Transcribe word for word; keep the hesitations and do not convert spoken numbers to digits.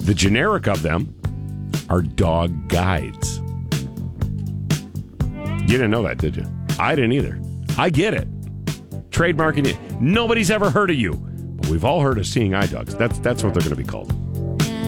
The generic of them are dog guides. You didn't know that, did you? I didn't either. I get it. Trademarking it. Nobody's ever heard of you. But we've all heard of seeing eye dogs. That's, that's what they're going to be called.